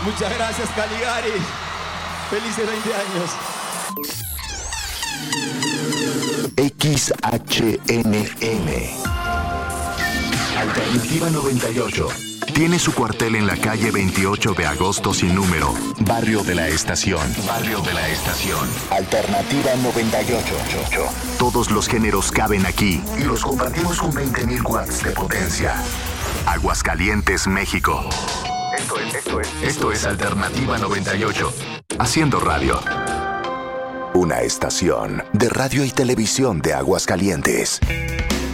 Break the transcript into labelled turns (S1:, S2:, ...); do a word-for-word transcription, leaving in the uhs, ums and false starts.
S1: Muchas gracias, Caligari. Felices veinte años.
S2: X H N M Alternativa noventa y ocho. Tiene su cuartel en la calle veintiocho de agosto sin número, Barrio de la Estación. Barrio de la Estación. Alternativa noventa y ocho. Todos los géneros caben aquí y los compartimos con veinte mil watts de potencia. Aguascalientes, México. Esto es, esto es, esto es Alternativa noventa y ocho. Haciendo radio. Una estación de radio y televisión de Aguascalientes.